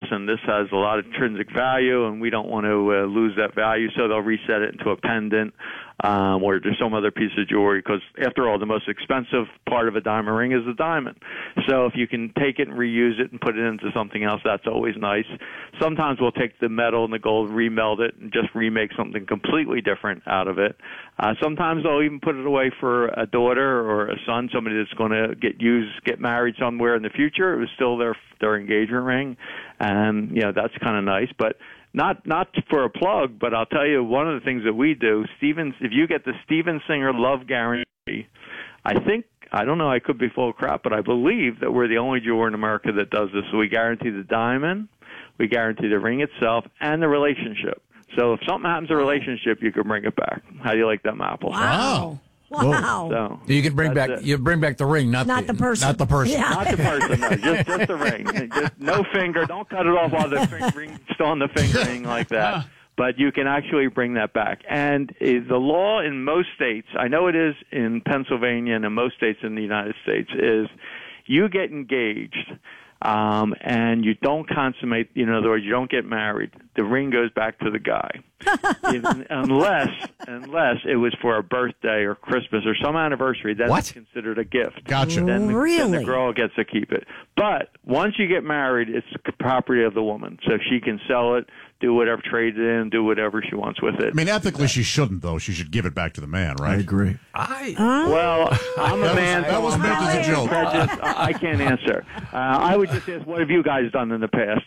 listen, this has a lot of intrinsic value, and we don't want to lose that value, so they'll reset it into a pendant or just some other piece of jewelry, because after all, the most expensive part of a diamond ring is the diamond. So if you can take it and reuse it and put it into something else, that's always nice. Sometimes we'll take the metal and the gold, remelt it, and just remake something completely different out of it. Sometimes they'll even put it away for a daughter or a son, somebody that's going to get married somewhere in the future. It was still their engagement ring, and that's kind of nice. But not for a plug, but I'll tell you one of the things that we do, if you get the Steven Singer Love Guarantee, I don't know, I could be full of crap, but I believe that we're the only jeweler in America that does this. So we guarantee the diamond, we guarantee the ring itself, and the relationship. So if something happens to the relationship, you can bring it back. How do you like them apples? Wow. So you can bring back the ring, not the person. Not the person. Yeah. Not the person, no, just the ring. Just no finger. Don't cut it off while the ring's still on the finger, anything like that. But you can actually bring that back. And the law in most states, I know it is in Pennsylvania and in most states in the United States, is you get engaged and you don't consummate, in other words, you don't get married. The ring goes back to the guy. unless it was for a birthday or Christmas or some anniversary, then it's considered a gift. Gotcha. Then the girl gets to keep it. But once you get married, it's the property of the woman. So she can sell it, do whatever, trade it in, do whatever she wants with it. I mean, ethically, she shouldn't, though. She should give it back to the man, right? I agree. Well, I'm a man. That was meant as a joke. I can't answer. I would just ask, what have you guys done in the past?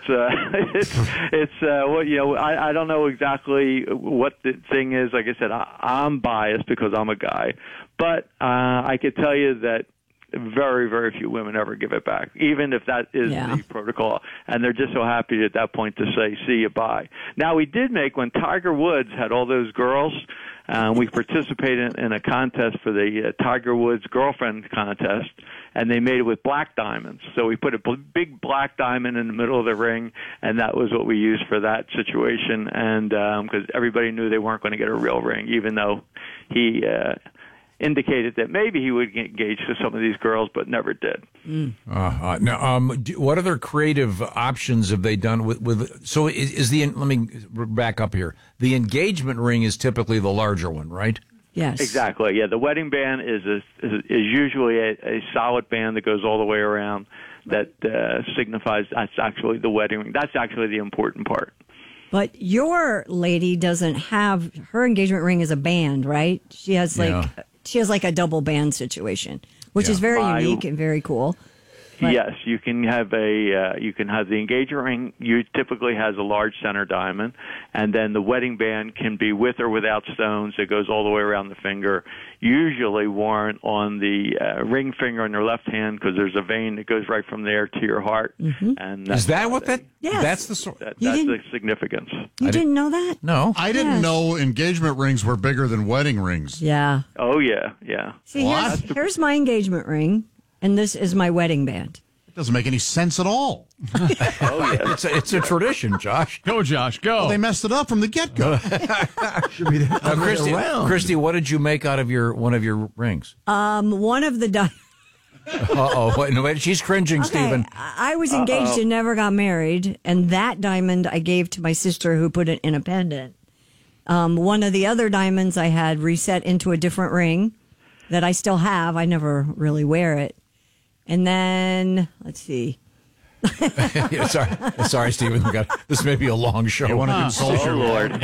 I don't know exactly what the thing is. Like I said, I'm biased because I'm a guy, but I could tell you that very, very few women ever give it back, even if that is the protocol. And they're just so happy at that point to say, see you, bye. Now, we did make, when Tiger Woods had all those girls, we participated in a contest for the Tiger Woods girlfriend contest, and they made it with black diamonds. So we put a big black diamond in the middle of the ring, and that was what we used for that situation. And because everybody knew they weren't going to get a real ring, even though he indicated that maybe he would get engaged to some of these girls, but never did. Now, what other creative options have they done with? So let me back up here. The engagement ring is typically the larger one, right? Yes. Exactly. Yeah, the wedding band is usually a solid band that goes all the way around that signifies that's actually the wedding ring. That's actually the important part. But your lady doesn't have, her engagement ring is a band, right? She has like a double band situation, which is very unique and very cool. But yes, you can have the engagement ring. You typically has a large center diamond, and then the wedding band can be with or without stones. It goes all the way around the finger. Usually worn on the ring finger on your left hand, because there's a vein that goes right from there to your heart. Mm-hmm. And is that what that? Yes. That's the that's the significance. You didn't know that? No, I didn't know engagement rings were bigger than wedding rings. Yeah. Oh yeah. See, here's my engagement ring, and this is my wedding band. It doesn't make any sense at all. Oh yeah. it's a tradition, Josh. Go, Josh, go. Well, they messed it up from the get-go. Christy, what did you make out of one of your rings? One of the Wait, she's cringing, Stephen. I was engaged and never got married, and that diamond I gave to my sister, who put it in a pendant. One of the other diamonds I had reset into a different ring that I still have. I never really wear it. And then, let's see. Sorry, Stephen. This may be a long show. You want to consult your Lord.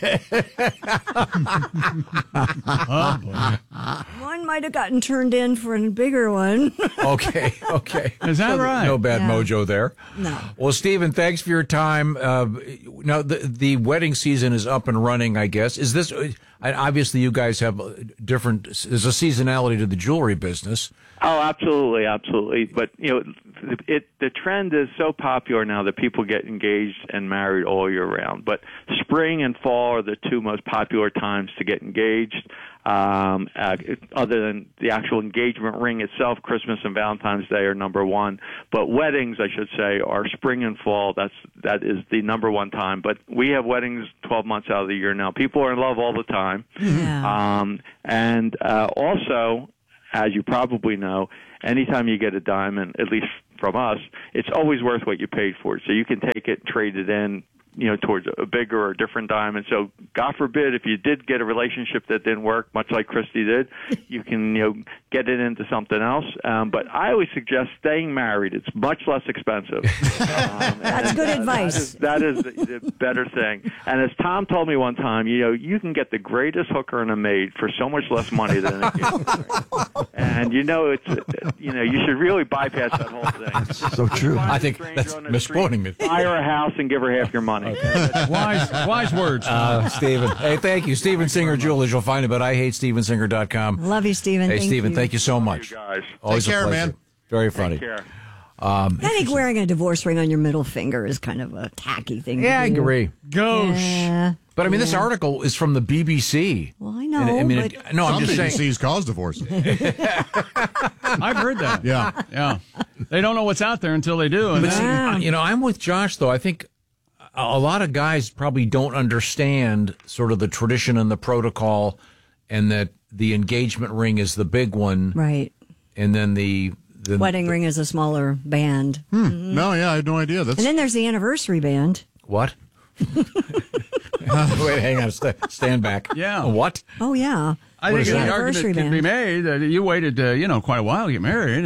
One might have gotten turned in for a bigger one. Okay. Is that right? No bad mojo there. No. Well, Stephen, thanks for your time. Now, the wedding season is up and running, I guess. Is this, obviously you guys have there's a seasonality to the jewelry business. Oh, absolutely. But, the trend is so popular now that people get engaged and married all year round. But spring and fall are the two most popular times to get engaged. Other than the actual engagement ring itself, Christmas and Valentine's Day are number one. But weddings, I should say, are spring and fall. That is the number one time. But we have weddings 12 months out of the year now. People are in love all the time. Yeah. Also, as you probably know, anytime you get a diamond, at least from us, it's always worth what you paid for it. So you can take it, trade it in, towards a bigger or different diamond. So God forbid if you did get a relationship that didn't work, much like Christy did, you can, get it into something else. But I always suggest staying married. It's much less expensive. That's good advice. That is the better thing. And as Tom told me one time, you can get the greatest hooker and a maid for so much less money than an engagement ring. And it's, you should really bypass that whole thing. That's so true. I think that's misquoting me. Buy her a house and give her half your money. Okay. Wise words. Stephen. Hey, thank you. Stephen Singer Jewelers. You'll find him at IHateStephenSinger.com. Love you, Stephen. Hey, Stephen, thank you so much. You guys. Always Take care, a pleasure. man. Very funny. Take care. I think wearing a divorce ring on your middle finger is kind of a tacky thing to do. Yeah, I agree. Gauche. Yeah. But I mean, this article is from the BBC. Well, I know. I'm Some just saying. BBCs cause divorce. I've heard that. Yeah. They don't know what's out there until they do. And But then- see, I'm with Josh, though. I think a lot of guys probably don't understand sort of the tradition and the protocol, and that the engagement ring is the big one, Right. and then the Wedding ring is a smaller band. No, I had no idea. And then there's the anniversary band. What? Wait, hang on. Stand back. Yeah. What? Oh, yeah. I think is the that? argument Anniversary can be band. made that you waited, quite a while to get married.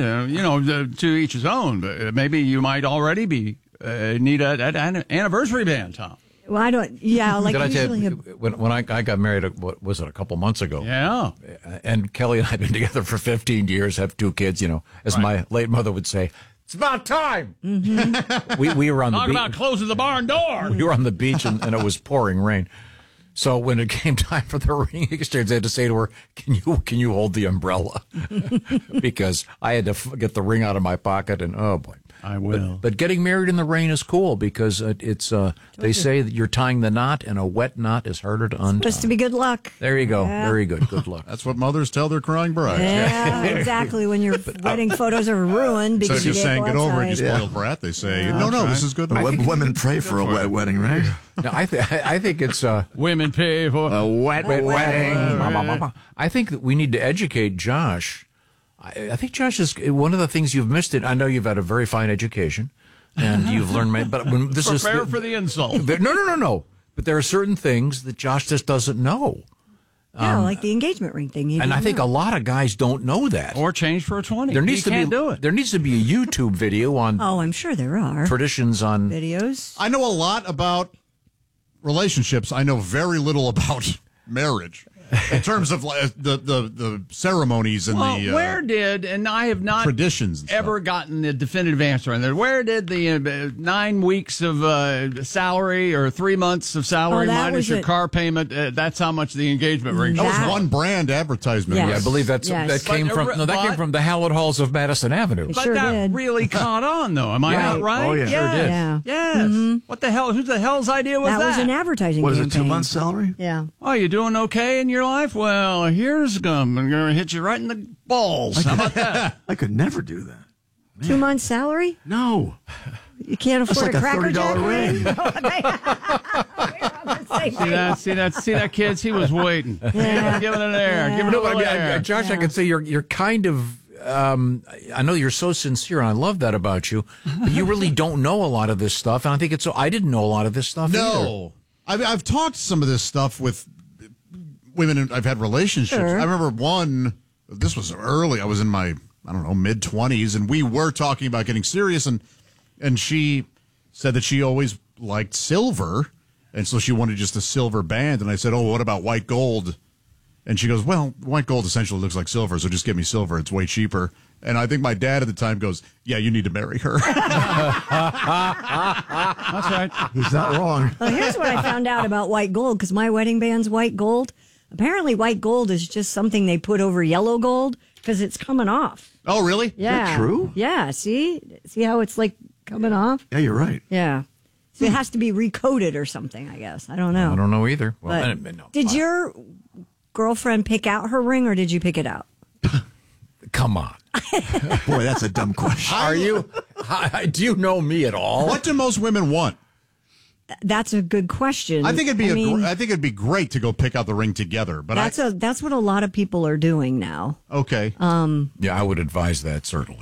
To each his own. But maybe you might already be need an anniversary band, Tom. Well, I don't. Yeah, like Did I tell usually. you, when I got married, what was it, a couple months ago? Yeah. And Kelly and I have been together for 15 years, have 2 kids, as my late mother would say, it's about time. Mm-hmm. We were on the Talk beach. about closing the barn door. We were on the beach and it was pouring rain. So when it came time for the ring exchange, I had to say to her, "Can you hold the umbrella?" Because I had to get the ring out of my pocket, and oh boy, I will. But getting married in the rain is cool because it's they say that you're tying the knot, and a wet knot is harder to untie. Supposed to be good luck. There you go. Yeah. Very good. Good luck. That's what mothers tell their crying brides. Yeah, exactly. When your wedding photos are ruined So because you're you saying, can't get go over it, you outside. spoiled brat. They say, no, this is good. Women pray for a wet wedding, right? No, I think it's Women pay for a wet wedding. I think that we need to educate Josh. I think Josh is one of the things you've missed. It. I know you've had a very fine education, and you've learned. But when this is prepare for the insult. No. But there are certain things that Josh just doesn't know, Yeah, like the engagement ring thing. and I think a lot of guys don't know that. Or change for a 20. There needs you to can't be do it. There needs to be a YouTube video on Oh, I'm sure there are traditions on. videos. I know a lot about relationships. I know very little about marriage in terms of the ceremonies and Well, the where did, and I have not traditions and ever gotten the definitive answer on that, where did the 9 weeks of salary or 3 months of salary Oh, that minus was your it. car payment, that's how much the engagement ring That was That- one brand advertisement. Yes. Yeah, I believe that Yes. came But- from that came but- from the hallowed halls of Madison Avenue. But Sure that did. really caught on, though. Am I Yeah. not right? Oh, yeah. Yes. Sure did. Yeah. Yes. What the hell? Whose the hell's idea was That was an advertising What is it, campaign. 2 months' salary? Yeah. Oh, you doing okay in your life? Well, here's gum. I'm going to hit you right in the balls. How about that? I could never do that. 2 months salary? No. You can't That's afford like a a Cracker Jack $30 ring. See that, kids? He was waiting. Yeah. Give it an air. Give it No, a but I little mean, air. Josh, I can say you're kind of. I know you're so sincere, and I love that about you. But you really don't know a lot of this stuff, and I think it's. So I didn't know a lot of this stuff. No, I've talked some of this stuff with women. I've had relationships. Sure. I remember one. This was early. I was in my mid-20s, and we were talking about getting serious. And she said that she always liked silver, and so she wanted just a silver band. And I said, "Oh, what about white gold?" And she goes, "Well, white gold essentially looks like silver, so just give me silver. It's way cheaper." And I think my dad at the time goes, "Yeah, you need to marry her." That's right. He's not wrong. Well, here's what I found out about white gold, because my wedding band's white gold. Apparently, white gold is just something they put over yellow gold because it's coming off. Oh, really? Yeah. that true? Yeah. See how it's like coming off? Yeah, you're right. Yeah. So it has to be recoated or something, I guess. I don't know. I don't know either. Well, But no. did your girlfriend pick out her ring, or did you pick it out? Come on. Boy, that's a dumb question. Are you? Do you know me at all? What do most women want? That's a good question. I think it'd be mean, I think it'd be great to go pick out the ring together. But that's what a lot of people are doing now. okay. Yeah, I would advise that certainly.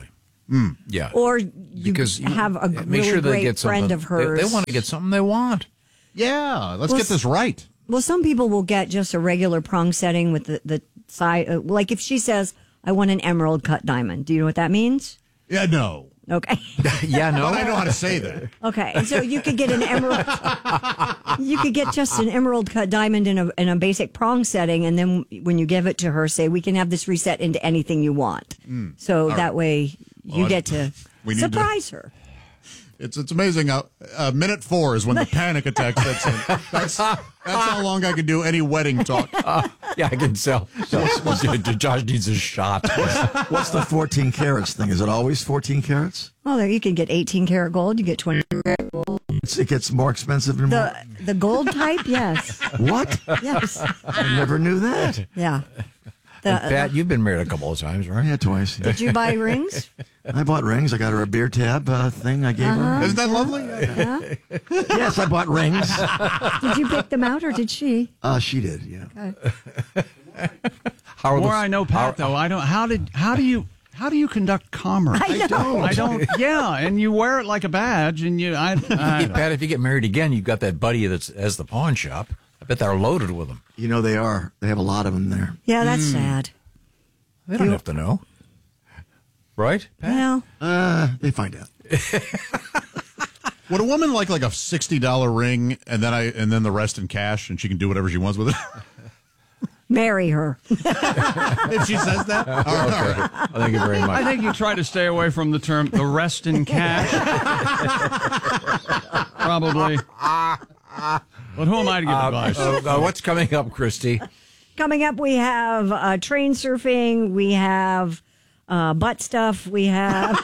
Yeah. Or you Because you have a make really sure they great get friend something. of hers. They want to get something they want. Yeah, let's Well, get this right. Well, some people will get just a regular prong setting with the side. Like if she says, I want an emerald cut diamond. Do you know what that means? Yeah, no. Okay. Yeah, no. But I know how to say that. Okay. And so you could get an emerald. You could get just an emerald cut diamond in a basic prong setting. And then when you give it to her, say, we can have this reset into anything you want. So that way you get to we need surprise her. It's amazing. Minute 4 is when the panic attack sets in. That's how long I can do any wedding talk. Yeah, I can tell. Josh needs a shot. What's the 14 carats thing? Is it always 14 carats? Well, there you can get 18 karat gold. You get 20 karat gold. It gets more expensive and more. The gold type, yes. What? Yes. I never knew that. Yeah. Pat, you've been married a couple of times, right? Yeah, twice. Did you buy rings? I bought rings. I got her a beer tab thing I gave her. Isn't that lovely? Yeah. Yes, I bought rings. Did you pick them out or did she? She did, yeah. Okay. More I know, Pat, though. I don't. How do you conduct commerce? I know. I don't. Yeah, and you wear it like a badge, and you. Hey, Pat, if you get married again, you've got that buddy that has the pawn shop. I bet they're loaded with them. You know they are. They have a lot of them there. Yeah, that's sad. They don't have to know. Right, Pat? Well, They find out. Would a woman like a $60 ring and then the rest in cash and she can do whatever she wants with it? marry her. If she says that? All right. Okay. Thank you very much. I think you try to stay away from the term "the rest in cash." Probably. But who am I to give advice? What's coming up, Christy? Coming up, we have train surfing. We have butt stuff. We have...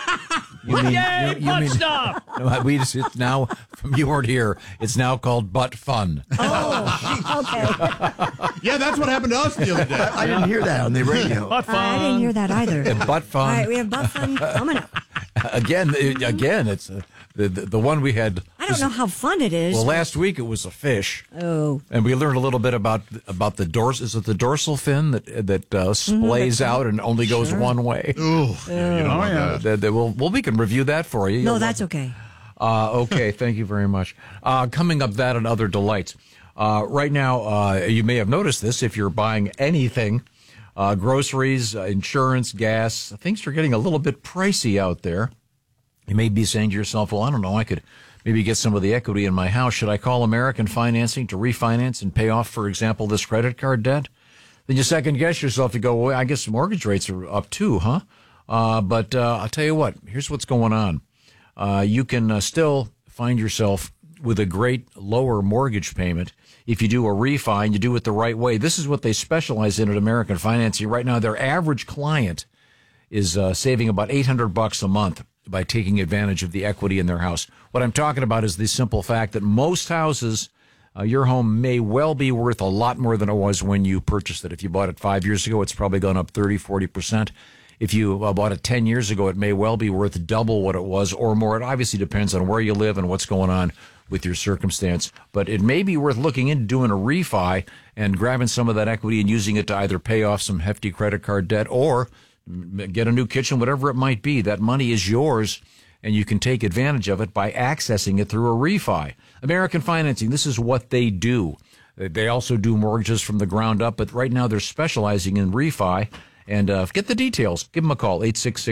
Butt stuff! No, it's now, from you weren't here, it's now called butt fun. Oh, okay. Yeah, that's what happened to us the other day. I didn't hear that on the radio. Butt fun. I didn't hear that either. And butt fun. All right, we have butt fun coming up. Again, it's the one we had. I don't know how fun it is. Well, last week it was a fish. Oh. And we learned a little bit about the dorsal. Is it the dorsal fin that splays out and only goes one way? Ooh, yeah. We can review that for you. No, that's okay. Okay, thank you very much. Coming up, that and other delights. Right now, you may have noticed this if you're buying anything, groceries, insurance, gas, things are getting a little bit pricey out there. You may be saying to yourself, well, I don't know, I could maybe get some of the equity in my house. Should I call American Financing to refinance and pay off, for example, this credit card debt? Then you second guess yourself. You go, well, I guess mortgage rates are up too, huh? But I'll tell you what, here's what's going on. You can still find yourself with a great lower mortgage payment if you do a refi and you do it the right way. This is what they specialize in at American Financing. Right now, their average client is saving about $800 a month by taking advantage of the equity in their house. What I'm talking about is the simple fact that most houses, your home may well be worth a lot more than it was when you purchased it. If you bought it 5 years ago, it's probably gone up 30, 40%. If you bought it 10 years ago, it may well be worth double what it was or more. It obviously depends on where you live and what's going on with your circumstance. But it may be worth looking into doing a refi and grabbing some of that equity and using it to either pay off some hefty credit card debt or get a new kitchen, whatever it might be. That money is yours, and you can take advantage of it by accessing it through a refi. American Financing, this is what they do. They also do mortgages from the ground up, but right now they're specializing in refi. And get the details. Give them a call,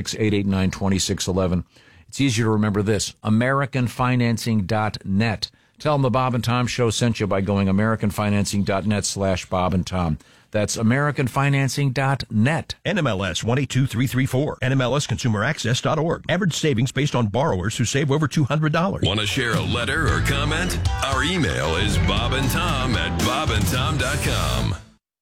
866-889-2611. It's easier to remember this, AmericanFinancing.net. Tell them the Bob and Tom Show sent you by going AmericanFinancing.net/Bob and Tom. That's AmericanFinancing.net. NMLS 182334. NMLSConsumerAccess.org. Average savings based on borrowers who save over $200. Want to share a letter or comment? Our email is bobandtom@bobandtom.com.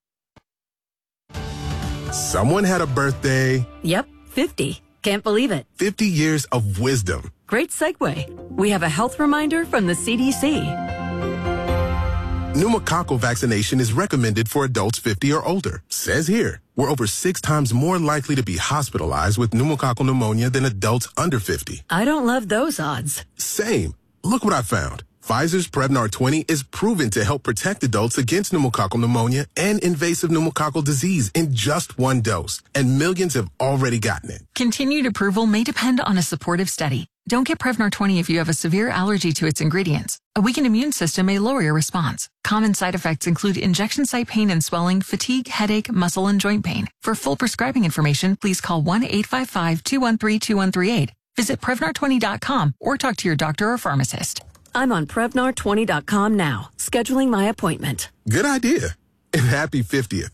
Someone had a birthday. Yep, 50. Can't believe it. 50 years of wisdom. Great segue. We have a health reminder from the CDC. Pneumococcal vaccination is recommended for adults 50 or older. Says here, we're over 6 times more likely to be hospitalized with pneumococcal pneumonia than adults under 50. I don't love those odds. Same. Look what I found. Pfizer's Prevnar 20 is proven to help protect adults against pneumococcal pneumonia and invasive pneumococcal disease in just one dose, and millions have already gotten it. Continued approval may depend on a supportive study. Don't get Prevnar 20 if you have a severe allergy to its ingredients. A weakened immune system may lower your response. Common side effects include injection site pain and swelling, fatigue, headache, muscle, and joint pain. For full prescribing information, please call 1-855-213-2138. Visit Prevnar20.com or talk to your doctor or pharmacist. I'm on Prevnar20.com now, scheduling my appointment. Good idea. And happy 50th.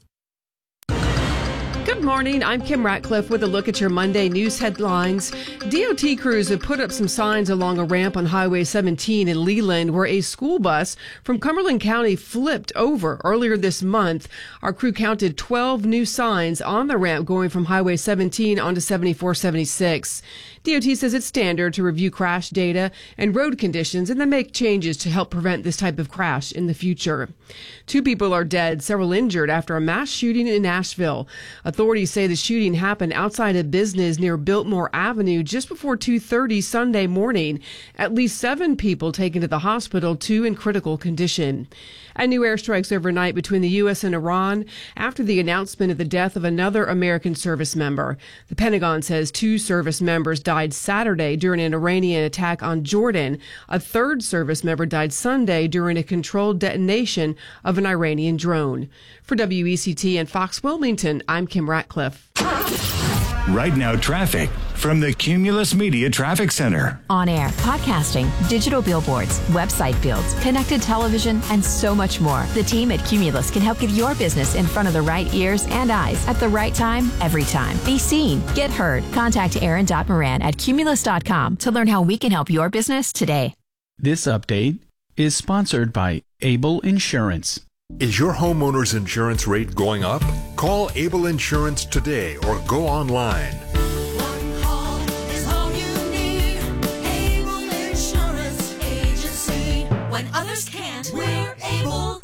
Good morning. I'm Kim Ratcliffe with a look at your Monday news headlines. DOT crews have put up some signs along a ramp on Highway 17 in Leland where a school bus from Cumberland County flipped over earlier this month. Our crew counted 12 new signs on the ramp going from Highway 17 onto 7476. DOT says it's standard to review crash data and road conditions and then make changes to help prevent this type of crash in the future. 2 people are dead, several injured after a mass shooting in Nashville. Authorities say the shooting happened outside a business near Biltmore Avenue just before 2:30 Sunday morning. At least 7 people taken to the hospital, 2 in critical condition. And new airstrikes overnight between the U.S. and Iran after the announcement of the death of another American service member. The Pentagon says 2 service members died Saturday during an Iranian attack on Jordan. A 3rd service member died Sunday during a controlled detonation of an Iranian drone. For WECT and Fox Wilmington, I'm Kim Ratcliffe. Right now, traffic from the Cumulus Media Traffic Center. On air, podcasting, digital billboards, website builds, connected television, and so much more. The team at Cumulus can help get your business in front of the right ears and eyes at the right time, every time. Be seen, get heard. Contact Aaron.Moran at Cumulus.com to learn how we can help your business today. This update is sponsored by Able Insurance. Is your homeowner's insurance rate going up? Call Able Insurance today or go online. One call is all you need. Able Insurance Agency. When others can't, we're able.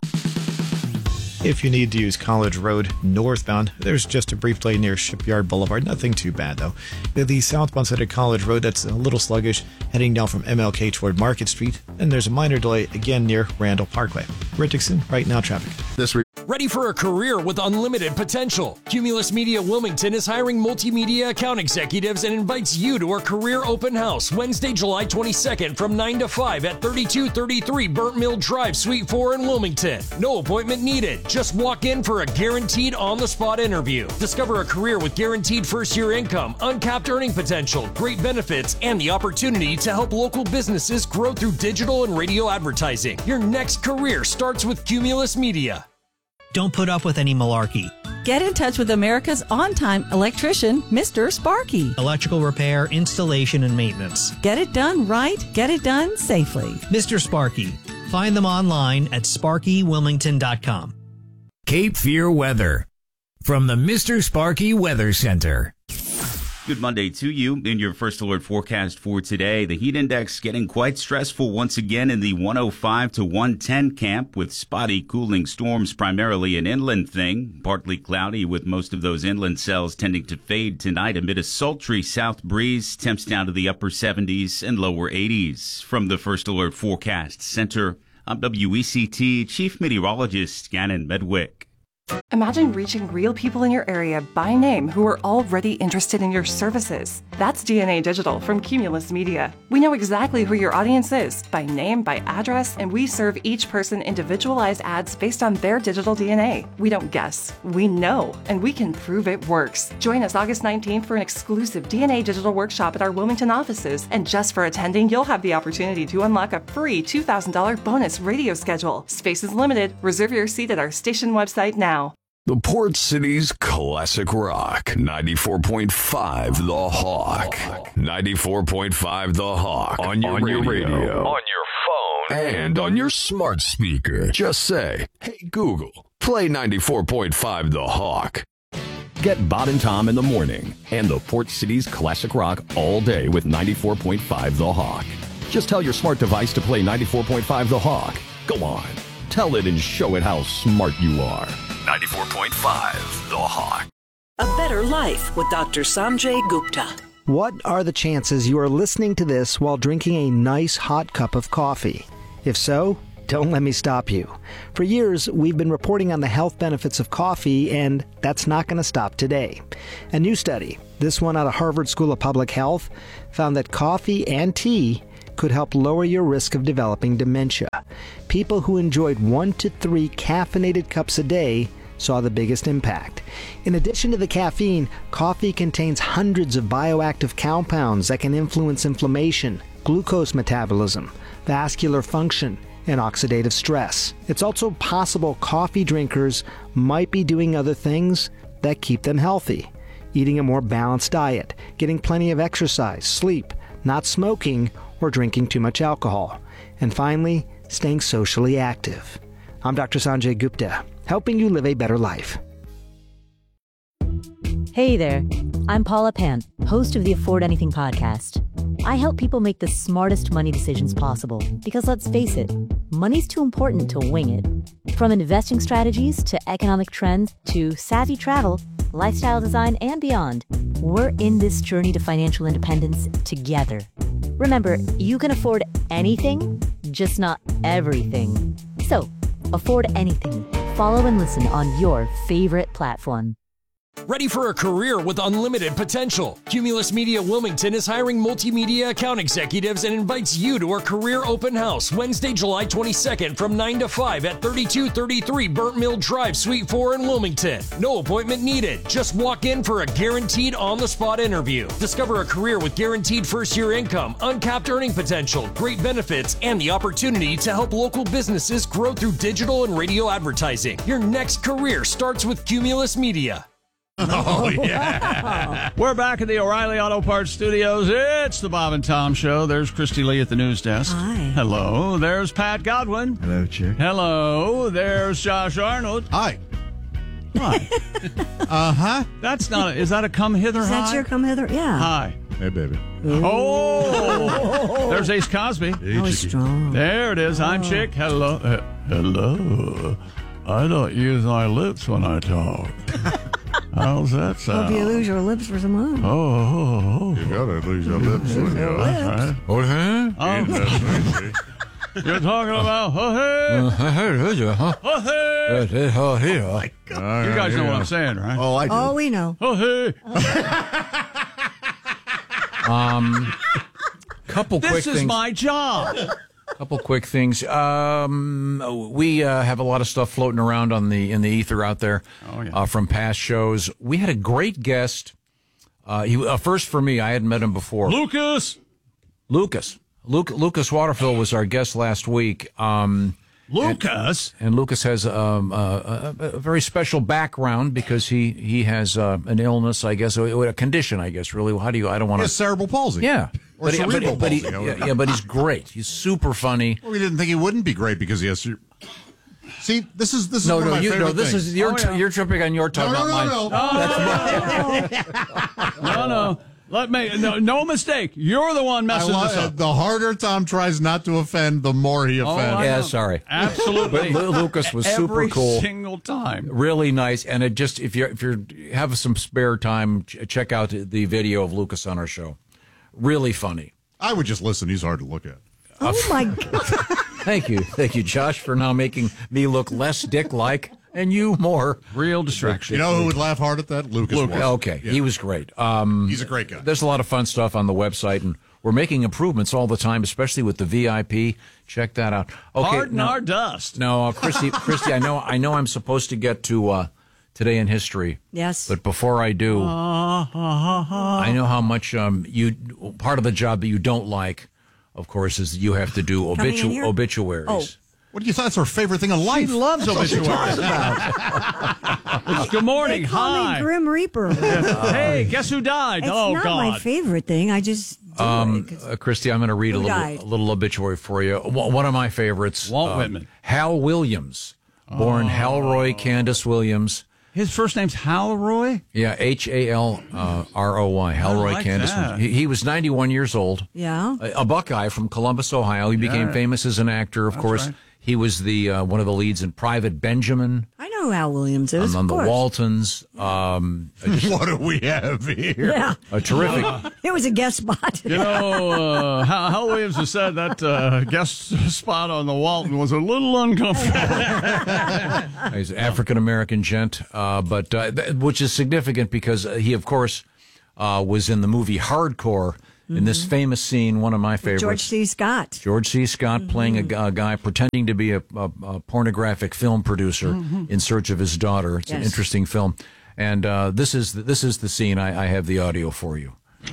If you need to use College Road northbound, there's just a brief delay near Shipyard Boulevard. Nothing too bad, though. The southbound side of College Road, that's a little sluggish, heading down from MLK toward Market Street. And there's a minor delay again near Randall Parkway. Rick Dixon, Right Now Traffic. Ready for a career with unlimited potential? Cumulus Media Wilmington is hiring multimedia account executives and invites you to our career open house Wednesday, July 22nd from 9 to 5 at 3233 Burnt Mill Drive, Suite 4 in Wilmington. No appointment needed. Just walk in for a guaranteed on-the-spot interview. Discover a career with guaranteed first-year income, uncapped earning potential, great benefits, and the opportunity to help local businesses grow through digital and radio advertising. Your next career starts with Cumulus Media. Don't put up with any malarkey. Get in touch with America's on-time electrician, Mr. Sparky. Electrical repair, installation, and maintenance. Get it done right, get it done safely. Mr. Sparky. Find them online at sparkywilmington.com. Cape Fear weather from the Mr. Sparky Weather Center. Good Monday to you. In your first alert forecast for today, the heat index getting quite stressful once again in the 105 to 110 camp with spotty cooling storms, primarily an inland thing. Partly cloudy with most of those inland cells tending to fade tonight amid a sultry south breeze. Temps down to the upper 70s and lower 80s. From the first alert forecast center, I'm WECT Chief Meteorologist Gannon Medwick. Imagine reaching real people in your area by name who are already interested in your services. That's DNA Digital from Cumulus Media. We know exactly who your audience is, by name, by address, and we serve each person individualized ads based on their digital DNA. We don't guess, we know, and we can prove it works. Join us August 19th for an exclusive DNA Digital workshop at our Wilmington offices. And just for attending, you'll have the opportunity to unlock a free $2,000 bonus radio schedule. Space is limited. Reserve your seat at our station website now. The Port City's classic rock, 94.5 The Hawk. 94.5 The Hawk. On your radio. On your phone. And on your smart speaker. Just say, hey Google, play 94.5 The Hawk. Get Bob and Tom in the morning and the Port City's classic rock all day with 94.5 The Hawk. Just tell your smart device to play 94.5 The Hawk. Go on. Tell it and show it how smart you are. 94.5 The Hawk. A better life with Dr. Sanjay Gupta. What are the chances you are listening to this while drinking a nice hot cup of coffee? If so, don't let me stop you. For years, we've been reporting on the health benefits of coffee, and that's not going to stop today. A new study, this one out of Harvard School of Public Health, found that coffee and tea could help lower your risk of developing dementia. People who enjoyed 1 to 3 caffeinated cups a day saw the biggest impact. In addition to the caffeine, coffee contains hundreds of bioactive compounds that can influence inflammation, glucose metabolism, vascular function, and oxidative stress. It's also possible coffee drinkers might be doing other things that keep them healthy. Eating a more balanced diet, getting plenty of exercise, sleep, not smoking, or drinking too much alcohol. And finally, staying socially active. I'm Dr. Sanjay Gupta, helping you live a better life. Hey there, I'm Paula Pant, host of the Afford Anything podcast. I help people make the smartest money decisions possible because, let's face it, money's too important to wing it. From investing strategies to economic trends to savvy travel, lifestyle design, and beyond, we're in this journey to financial independence together. Remember, you can afford anything, just not everything. So, afford anything. Follow and listen on your favorite platform. Ready for a career with unlimited potential? Cumulus Media Wilmington is hiring multimedia account executives and invites you to our career open house Wednesday, July 22nd from 9 to 5 at 3233 Burnt Mill Drive, Suite 4 in Wilmington. No appointment needed. Just walk in for a guaranteed on-the-spot interview. Discover a career with guaranteed first-year income, uncapped earning potential, great benefits, and the opportunity to help local businesses grow through digital and radio advertising. Your next career starts with Cumulus Media. Oh, yeah. We're back at the O'Reilly Auto Parts Studios. It's the Bob and Tom Show. There's Christy Lee at the news desk. Hi. Hello. There's Pat Godwin. Hello, Chick. Hello. There's Josh Arnold. Hi. Hi. Uh-huh. That's not, is that a come hither Is hi? that your come hither? Yeah. Hi. Hey, baby. Oh! There's Ace Cosby. Oh, he's strong. There it is. I'm Chick. Hello. Hello. I don't use my lips when I talk. How's that sound? Hope you lose your lips for some money. Oh. You gotta lose your lips. Right. You're talking about Oh, my God. You guys know what I'm saying, right? Oh, I do. Oh, we know. Couple quick This things. is my job. Couple quick things. We have a lot of stuff floating around in the ether out there from past shows. We had a great guest. First for me, I hadn't met him before. Lucas Waterfill was our guest last week. Lucas? And Lucas has a very special background because he has an illness, I guess, a condition, I guess, really. How do you, I don't want to... He has cerebral palsy. Yeah. Or cerebral palsy. But he's great. He's super funny. Well, we didn't think he wouldn't be great because he has... See, this is one of my favorite things. You're tripping on your tongue, not mine. No. No mistake. You're the one messing this up. The harder Tom tries not to offend, the more he offends. Yeah, sorry. Absolutely. But Lucas was super cool. Every single time. Really nice. And it just, if you have some spare time, check out the video of Lucas on our show. Really funny. I would just listen. He's hard to look at. Oh, my God. Thank you, Josh, for now making me look less dick-like and you more. Real distraction. You know who would laugh hard at that? Lucas. Okay, yeah. He was great. He's a great guy. There's a lot of fun stuff on the website, and we're making improvements all the time, especially with the VIP. Check that out. Okay, Harden our dust. No, Christy, I know I'm supposed to get to Today in History. Yes. But before I do, I know how much part of the job that you don't like, of course, is you have to do obituaries. Oh. What do you thought? That's her favorite thing in life. She loves obituaries. Good morning. They call me Grim Reaper. Hey, guess who died? It's God. my favorite thing. I just Christy, I'm going to read a died? little obituary for you. One of my favorites. Walt Whitman. Hal Williams, born Halroy Candace Williams. His first name's Halroy? Yeah, Halroy. Halroy like Candace. that. He was 91 years old. Yeah. A Buckeye from Columbus, Ohio. He became famous as an actor, of course. Right. He was the one of the leads in Private Benjamin. I know know who Hal Williams is. On the of course. Waltons. What do we have here? Yeah. A terrific. It was a guest spot. You know, Hal Williams has said that guest spot on the Walton was a little uncomfortable. He's an African-American gent, but which is significant because he, of course, was in the movie Hardcore in this famous scene, one of my favorites. George C. Scott. George C. Scott playing a guy pretending to be a pornographic film producer in search of his daughter. It's an interesting film. And this is the scene. I have the audio for you.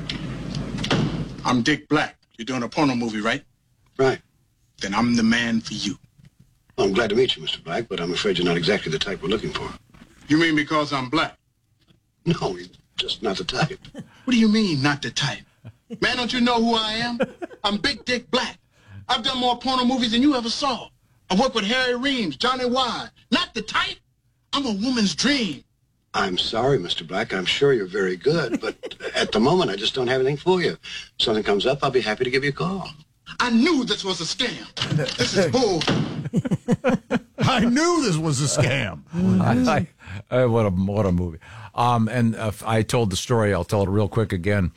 I'm Dick Black. You're doing a porno movie, right? Right. Then I'm the man for you. Well, I'm glad to meet you, Mr. Black, but I'm afraid you're not exactly the type we're looking for. You mean because I'm black? No, you're just not the type. What do you mean, not the type? Man, don't you know who I am? I'm Big Dick Black. I've done more porno movies than you ever saw. I worked with Harry Reams, Johnny Wise. Not the type. I'm a woman's dream. I'm sorry, Mr. Black. I'm sure you're very good, but at the moment, I just don't have anything for you. If something comes up, I'll be happy to give you a call. I knew this was a scam. This is bull. I knew this was a scam. What a movie. And I told the story. I'll tell it real quick again.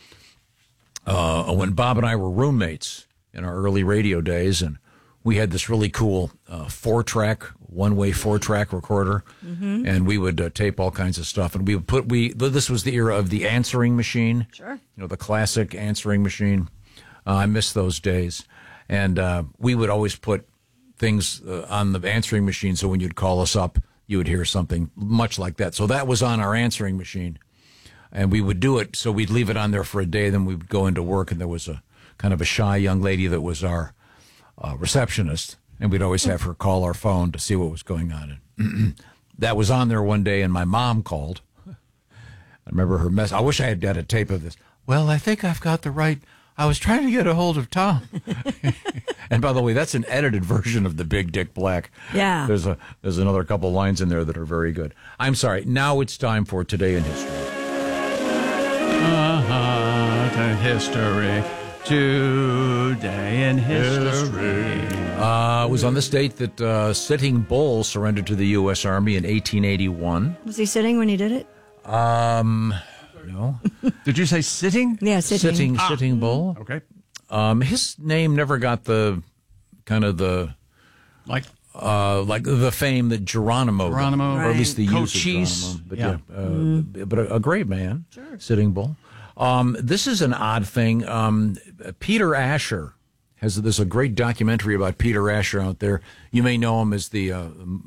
When Bob and I were roommates in our early radio days, and we had this really cool one-way 4-track recorder, and we would tape all kinds of stuff. And this was the era of the answering machine. Sure. You know, the classic answering machine. I miss those days. And we would always put things on the answering machine, so when you'd call us up, you would hear something much like that. So that was on our answering machine. And we would do it, so we'd leave it on there for a day, then we'd go into work, and there was a kind of a shy young lady that was our receptionist, and we'd always have her call our phone to see what was going on. And that was on there one day, and my mom called. I remember her mess. I wish I had got a tape of this. Well, I think I've got the right... I was trying to get a hold of Tom. And by the way, that's an edited version of the Big Dick Black. Yeah. There's another couple lines in there that are very good. I'm sorry. Now it's time for Today in History. History. Today in history. It was on this date that Sitting Bull surrendered to the U.S. Army in 1881. Was he sitting when he did it? No. Did you say sitting? Yeah, sitting. Sitting Bull. Okay. His name never got the kind of the like the fame that Geronimo, right. or at least the use of Cochise. Geronimo. But but a great man. Sure. Sitting Bull. This is an odd thing. Peter Asher there's a great documentary about Peter Asher out there. You may know him as the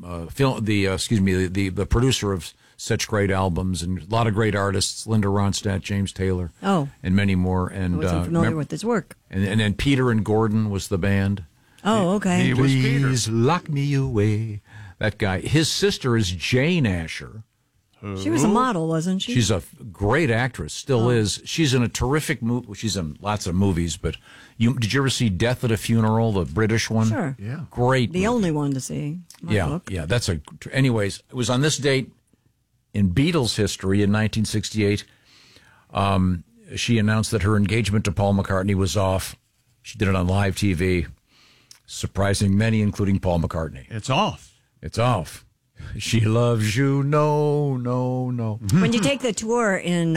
producer of such great albums and a lot of great artists, Linda Ronstadt, James Taylor, and many more. And I wasn't familiar with his work. And then Peter and Gordon was the band. Oh, okay. He was Peter. Please lock me away. That guy. His sister is Jane Asher. She was a model, wasn't she? She's a great actress, still is. She's in a terrific movie. She's in lots of movies, but did you ever see Death at a Funeral, the British one? Sure. Yeah. Great The movie. only one to see. Yeah, that's anyways, it was on this date in Beatles history in 1968. She announced that her engagement to Paul McCartney was off. She did it on live TV, surprising many, including Paul McCartney. It's off. It's off. She loves you, no. When you take the tour in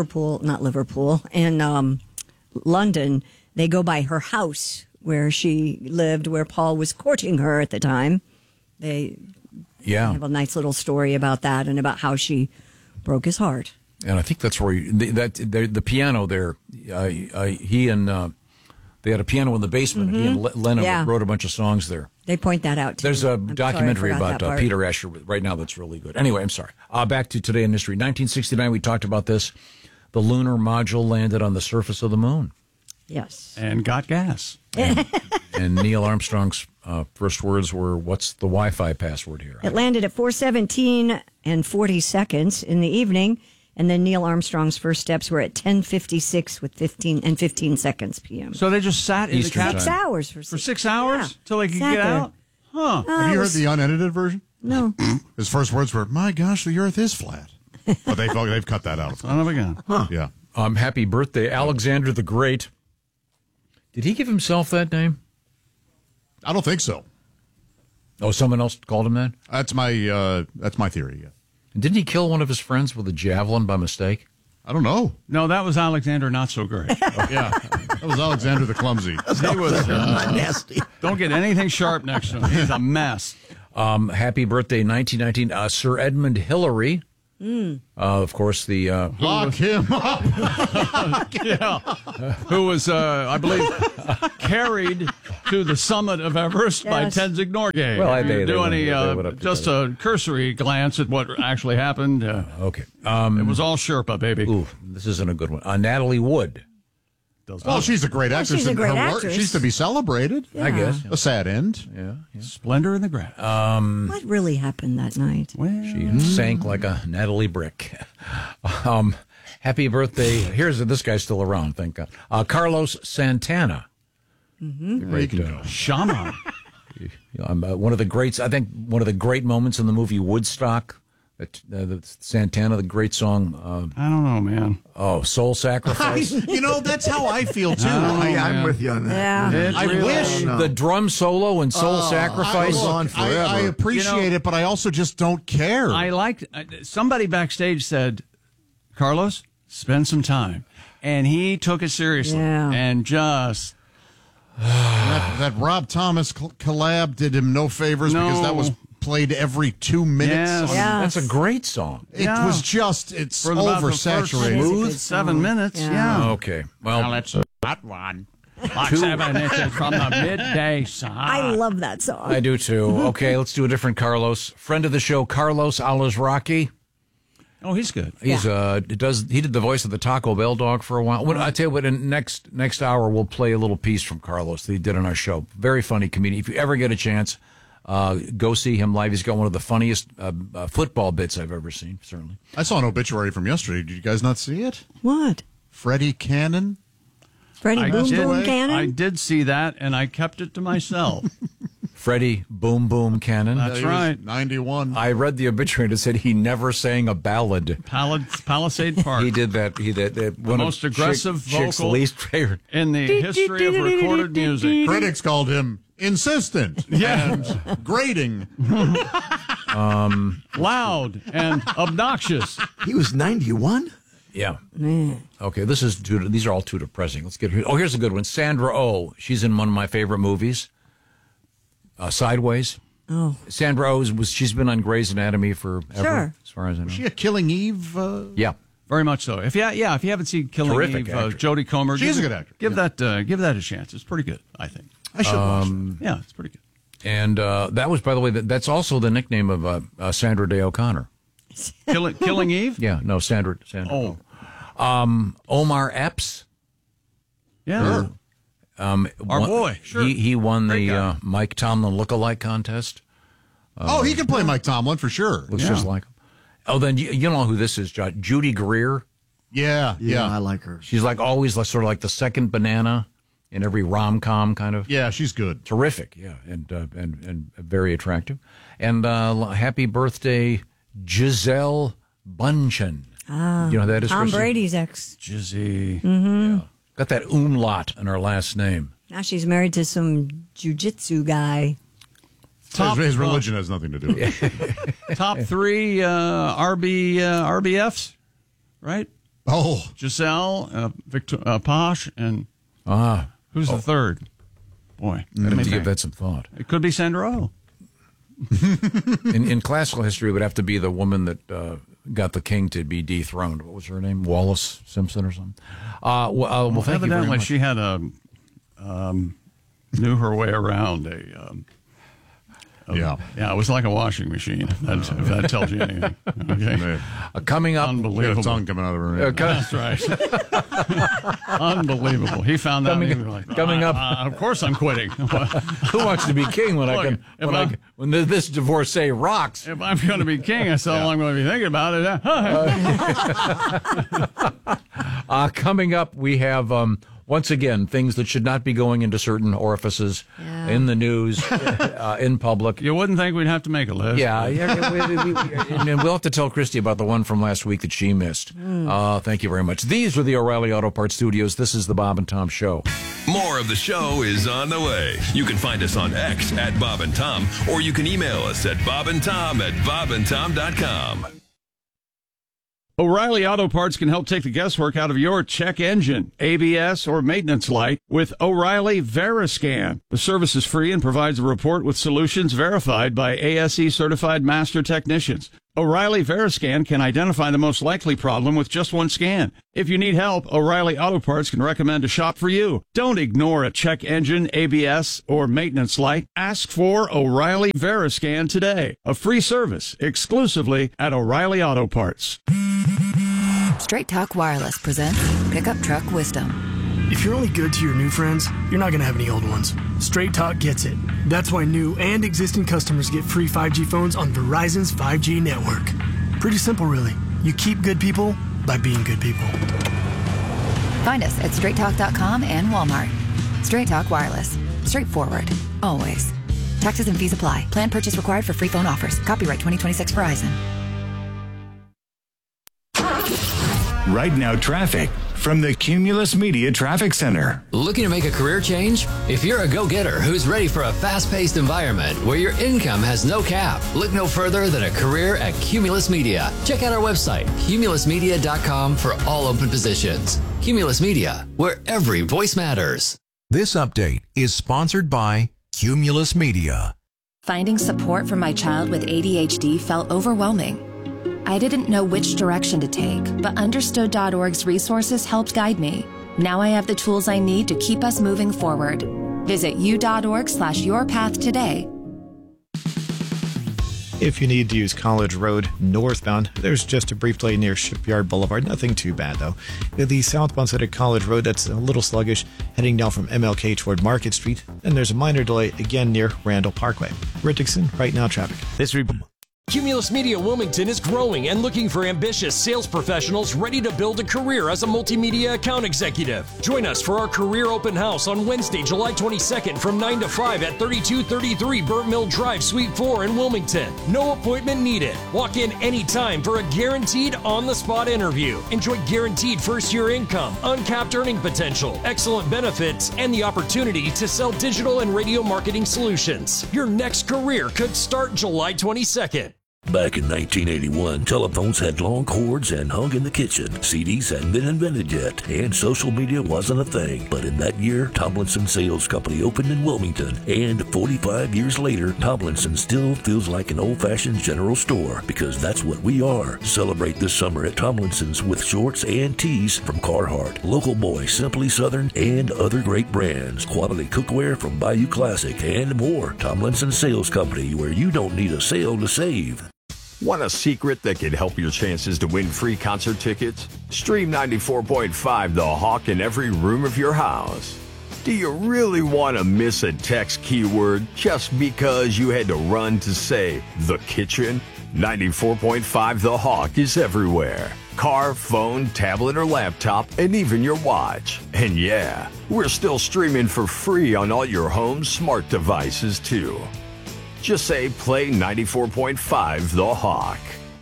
in London, they go by her house where she lived, where Paul was courting her at the time. They have a nice little story about that and about how she broke his heart. And I think that's where the piano there, he and they had a piano in the basement. He and Lennon wrote a bunch of songs there. They point that out, too. There's a documentary about Peter Asher right now that's really good. Anyway, I'm sorry. Back to Today in History. 1969, we talked about this. The lunar module landed on the surface of the moon. Yes. And got gas. And Neil Armstrong's first words were, what's the Wi-Fi password here? It landed at 4:17 and 40 seconds in the evening, and then Neil Armstrong's first steps were at 10:56 with 15 seconds p.m. So they just sat in Eastern the time. 6 hours for 6 hours till they could Sat get there. out? Huh. Have you heard the unedited version? No. His first words were, "My gosh, the Earth is flat." But they've cut that out. Son of a gun. Huh. Yeah. Happy birthday, Alexander the Great. Did he give himself that name? I don't think so. Oh, someone else called him that? That's my theory, yeah. And didn't he kill one of his friends with a javelin by mistake? I don't know. No, that was Alexander Not So Great. Yeah, that was Alexander the Clumsy. He was nasty. Don't get anything sharp next to him. He's a mess. Happy birthday, 1919, Sir Edmund Hillary. Of course, the lock him up. Yeah, who was, I believe, carried to the summit of Everest by Tenzing Norgay. Well, just a cursory glance at what actually happened. Okay, it was all Sherpa, baby. Ooh, this isn't a good one. Natalie Wood. Well, she's a great actress. She's a great Her work, actress. she's to be celebrated. Yeah. I guess. A sad end. Yeah. Splendor in the grass. What really happened that night? She sank like a Natalie brick. Happy birthday. This guy's still around, thank God. Carlos Santana. Great shaman. One of the greats, I think one of the great moments in the movie Woodstock. The Santana, the great song. I don't know, man. Oh, Soul Sacrifice. That's how I feel, too. I'm with you on that. Yeah. I wish the drum solo and Soul Sacrifice. I appreciate it, but I also just don't care. I liked somebody backstage said, Carlos, spend some time. And he took it seriously. Yeah. And just... that Rob Thomas collab did him no favors because that was played every 2 minutes. That's a great song. It was just, it's For about the first oversaturated. 7 minutes. Yeah. Okay. Well, let's that one. Like 7 inches from the midday sun. I love that song. I do too. Okay, let's do a different Carlos. Friend of the show, Carlos Alazraqui. Oh, he's good. He's he did the voice of the Taco Bell dog for a while. I tell you what, in next hour we'll play a little piece from Carlos that he did on our show. Very funny comedian. If you ever get a chance, go see him live. He's got one of the funniest football bits I've ever seen. Certainly. I saw an obituary from yesterday. Did you guys not see it? What? Freddie Cannon. Freddie Boom Boom Cannon? I did see that, and I kept it to myself. Freddie Boom Boom Cannon. That's right. 91. I read the obituary that said he never sang a ballad. Palisade Park. He did that. The most aggressive Chick's vocal least favorite in the history of recorded music. Critics called him insistent and grating. Loud and obnoxious. He was 91? Yeah. Man. Okay, these are all too depressing. Let's get here. Oh, here's a good one. Sandra Oh. She's in one of my favorite movies. Sideways. Oh. Sandra Oh she's been on Grey's Anatomy forever, Sure. as far as I know. Was she a Killing Eve? Yeah. Very much so. If you haven't seen Killing Terrific Eve, actress. Jodie Comer, She's a good actress. Give that a chance. It's pretty good, I think. I should watch that. Yeah, it's pretty good. And that was, by the way, that's also the nickname of Sandra Day O'Connor. Killing Eve? Yeah, no, Sandra. Oh. Omar Epps. Yeah. Our boy. Sure. He won Great the guy. Mike Tomlin lookalike contest. He can play Mike Tomlin for sure. Looks just like him. Oh, then you know who this is, John. Judy Greer. Yeah. I like her. She's like always sort of like the second banana in every rom-com kind of. Yeah, she's good. Terrific, yeah, and very attractive. And happy birthday, Giselle Bundchen. Ah, you know who that is, Tom Christy? Brady's ex. Jizzy. Mm-hmm. Yeah. Got that umlaut in her last name. Now she's married to some jiu-jitsu guy. His religion has nothing to do with it. Top 3 RBFs, right? Oh. Giselle, Posh, and who's the third? Boy. I have to give that some thought. It could be Sandra Oh. In classical history, it would have to be the woman that got the king to be dethroned. What was her name? Wallace Simpson or something? Well, thank you very much. She had knew her way around yeah, it was like a washing machine. If that tells you anything. Okay. Coming up, unbelievable. Tongue coming out of her head. That's right. Unbelievable. He found that. Coming up. Of course, I'm quitting. Who wants to be king when when this divorcee rocks? If I'm going to be king, that's how long I'm going to be thinking about it. Coming up, we have one Once again, things that should not be going into certain orifices in the news, in public. You wouldn't think we'd have to make a list. Yeah. And we'll have to tell Christy about the one from last week that she missed. Thank you very much. These are the O'Reilly Auto Parts Studios. This is the Bob and Tom Show. More of the show is on the way. You can find us on X at Bob and Tom, or you can email us at bobandtom@bobandtom.com. O'Reilly Auto Parts can help take the guesswork out of your check engine, ABS, or maintenance light with O'Reilly Veriscan. The service is free and provides a report with solutions verified by ASE certified master technicians. O'Reilly Veriscan can identify the most likely problem with just one scan. If you need help, O'Reilly Auto Parts can recommend a shop for you. Don't ignore a check engine, ABS, or maintenance light. Ask for O'Reilly Veriscan today. A free service exclusively at O'Reilly Auto Parts. Straight Talk Wireless presents Pickup Truck Wisdom. If you're only good to your new friends, you're not going to have any old ones. Straight Talk gets it. That's why new and existing customers get free 5G phones on Verizon's 5G network. Pretty simple, really. You keep good people by being good people. Find us at straighttalk.com and Walmart. Straight Talk Wireless. Straightforward. Always. Taxes and fees apply. Plan purchase required for free phone offers. Copyright 2026 Verizon. Right Now Traffic from the Cumulus Media Traffic Center. Looking to make a career change? If you're a go-getter who's ready for a fast-paced environment where your income has no cap, look no further than a career at Cumulus Media. Check out our website, cumulusmedia.com, for all open positions. Cumulus Media, where every voice matters. This update is sponsored by Cumulus Media. Finding support for my child with ADHD felt overwhelming. I didn't know which direction to take, but Understood.org's resources helped guide me. Now I have the tools I need to keep us moving forward. Visit u.org/yourpath today. If you need to use College Road northbound, there's just a brief delay near Shipyard Boulevard. Nothing too bad, though. The southbound side of College Road, that's a little sluggish, heading down from MLK toward Market Street. And there's a minor delay again near Randall Parkway. Rick Dixon, Right Now Traffic. Cumulus Media Wilmington is growing and looking for ambitious sales professionals ready to build a career as a multimedia account executive. Join us for our career open house on Wednesday, July 22nd from 9 to 5 at 3233 Burt Mill Drive, Suite 4 in Wilmington. No appointment needed. Walk in anytime for a guaranteed on-the-spot interview. Enjoy guaranteed first-year income, uncapped earning potential, excellent benefits, and the opportunity to sell digital and radio marketing solutions. Your next career could start July 22nd. Back in 1981, telephones had long cords and hung in the kitchen. CDs hadn't been invented yet, and social media wasn't a thing. But in that year, Tomlinson Sales Company opened in Wilmington. And 45 years later, Tomlinson still feels like an old-fashioned general store, because that's what we are. Celebrate this summer at Tomlinson's with shorts and tees from Carhartt, Local Boy, Simply Southern, and other great brands. Quality cookware from Bayou Classic, and more. Tomlinson Sales Company, where you don't need a sale to save. Want a secret that could help your chances to win free concert tickets? Stream 94.5 The Hawk in every room of your house. Do you really want to miss a text keyword just because you had to run to say the kitchen? 94.5 The Hawk is everywhere. Car, phone, tablet, or laptop, and even your watch. And yeah, we're still streaming for free on all your home smart devices too. Just say play 94.5 The Hawk.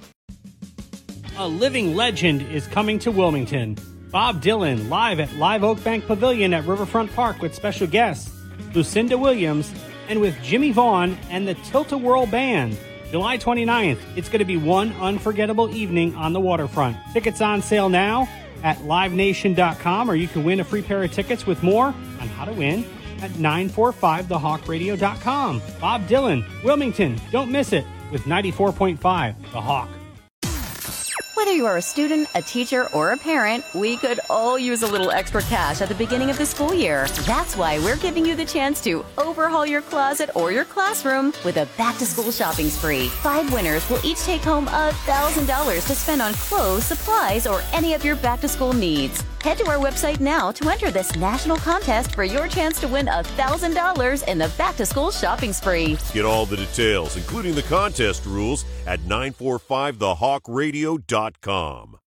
A living legend is coming to Wilmington. Bob Dylan live at Live Oak Bank Pavilion at Riverfront Park with special guests Lucinda Williams and with Jimmy Vaughn and the Tilt-A-Whirl Band. July 29th, it's going to be one unforgettable evening on the waterfront. Tickets on sale now at livenation.com, or you can win a free pair of tickets with more on how to win at 945thehawkradio.com. Bob Dylan, Wilmington, don't miss it with 94.5 The Hawk. Whether you are a student, a teacher, or a parent, we could all use a little extra cash at the beginning of the school year. That's why we're giving you the chance to overhaul your closet or your classroom with a back-to-school shopping spree. 5 winners will each take home $1,000 to spend on clothes, supplies, or any of your back-to-school needs. Head to our website now to enter this national contest for your chance to win $1,000 in the back-to-school shopping spree. Get all the details, including the contest rules, at 945thehawkradio.com.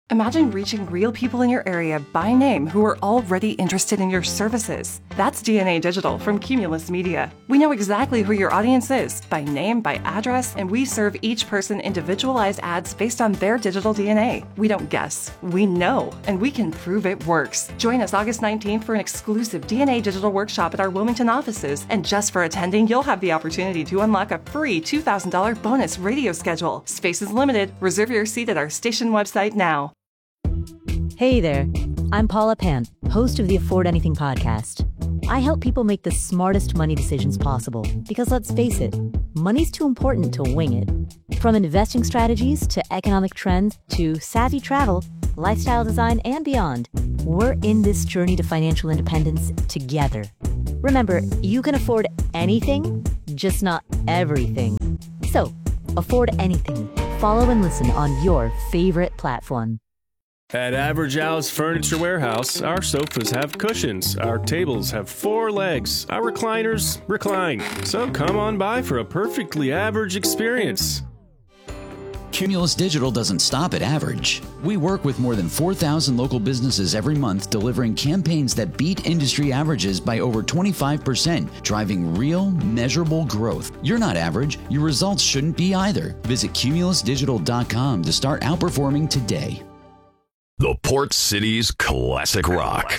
Imagine reaching real people in your area by name who are already interested in your services. That's DNA Digital from Cumulus Media. We know exactly who your audience is by name, by address, and we serve each person individualized ads based on their digital DNA. We don't guess, we know, and we can prove it works. Join us August 19th for an exclusive DNA Digital workshop at our Wilmington offices. And just for attending, you'll have the opportunity to unlock a free $2,000 bonus radio schedule. Space is limited. Reserve your seat at our station website now. Hey there, I'm Paula Pant, host of the Afford Anything podcast. I help people make the smartest money decisions possible because let's face it, money's too important to wing it. From investing strategies to economic trends to savvy travel, lifestyle design, and beyond, we're in this journey to financial independence together. Remember, you can afford anything, just not everything. So, afford anything. Follow and listen on your favorite platform. At Average Al's Furniture Warehouse, our sofas have cushions, our tables have 4 legs, our recliners recline. So come on by for a perfectly average experience. Cumulus Digital doesn't stop at average. We work with more than 4,000 local businesses every month, delivering campaigns that beat industry averages by over 25%, driving real, measurable growth. You're not average. Your results shouldn't be either. Visit cumulusdigital.com to start outperforming today. The Port City's Classic Rock.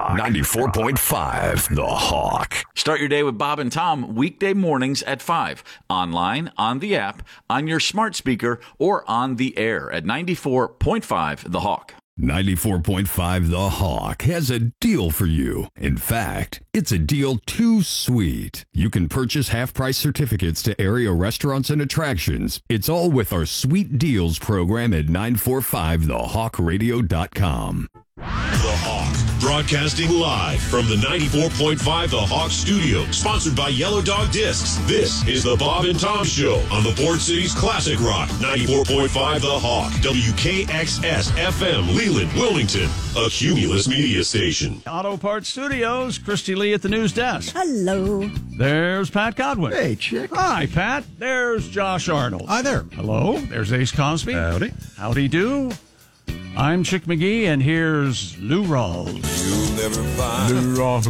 94.5 The Hawk. Start your day with Bob and Tom weekday mornings at 5. Online, on the app, on your smart speaker, or on the air at 94.5 The Hawk. 94.5 The Hawk has a deal for you. In fact, it's a deal too sweet. You can purchase half-price certificates to area restaurants and attractions. It's all with our Sweet Deals program at 945thehawkradio.com. The Hawk, broadcasting live from the 94.5 The Hawk studio, sponsored by Yellow Dog Discs. This is the Bob and Tom Show on the Port City's Classic Rock, 94.5 The Hawk, WKXS FM, Leland, Wilmington, a Cumulus media station. Auto Parts Studios, Christy Lee at the news desk. Hello. There's Pat Godwin. Hey, chick. Hi, Pat. There's Josh Arnold. Hi there. Hello. There's Ace Cosby. Howdy. Howdy do. I'm Chick McGee, and here's Lou Rawls. You'll never find Lou Rawls.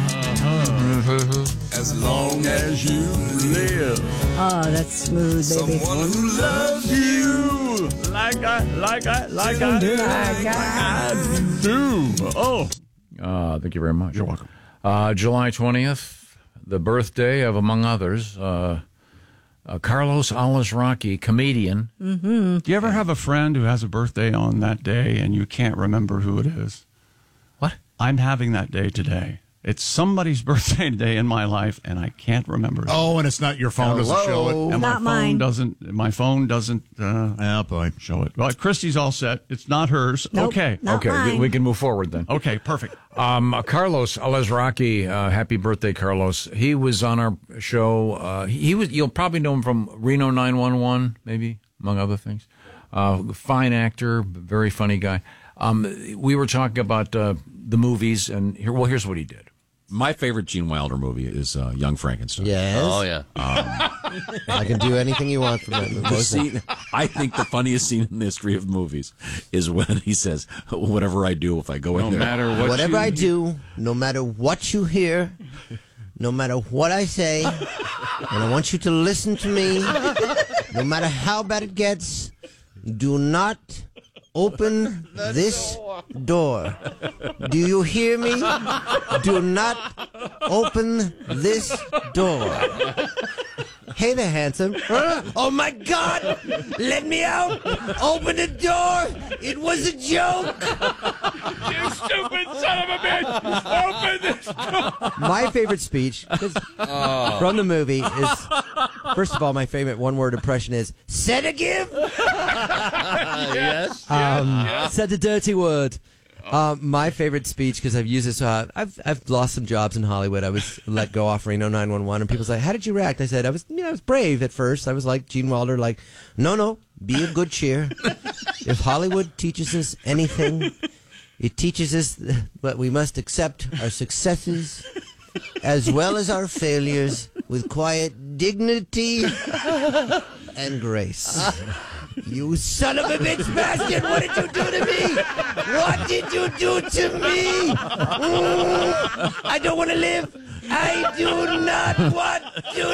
as long as you live. Oh, that's smooth, baby. Someone who loves you like I do. Oh. Thank you very much. You're welcome. July 20th, the birthday of, among others, Carlos Alazraqui, comedian. Mm-hmm. Do you ever have a friend who has a birthday on that day and you can't remember who it is? What? I'm having that day today. It's somebody's birthday today in my life, and I can't remember. Oh, and it's not your phone doesn't show it. And Not mine. My phone doesn't show it. Well, Christy's all set. It's not hers. Nope, okay. not Okay, mine. we can move forward then. Okay, perfect. Carlos Alazraqui, happy birthday, Carlos. He was on our show. You'll probably know him from Reno 911, maybe, among other things. Fine actor, very funny guy. We were talking about the movies, and here's what he did. My favorite Gene Wilder movie is Young Frankenstein. Yes. Oh, yeah. I can do anything you want from that movie. I think the funniest scene in the history of movies is when he says, whatever I do, if I go in there. No matter what whatever I do, no matter what you hear, no matter what I say, and I want you to listen to me, no matter how bad it gets, do not open this door. Do you hear me? Do not open this door. Hey there, handsome. Oh, my God. Let me out. Open the door. It was a joke. You stupid son of a bitch! Open this door! My favorite speech from the movie is, first of all, my favorite one-word impression is, said again? Yes. Said the dirty word. My favorite speech, because I've used this, I've lost some jobs in Hollywood. I was let go off Reno 911, and people's like, "How did you react?" I said, "I was brave at first. I was like Gene Wilder, like, no, be of good cheer. If Hollywood teaches us anything, it teaches us that we must accept our successes as well as our failures with quiet dignity and grace." You son of a bitch bastard! What did you do to me? What did you do to me? I don't want to live. I do not want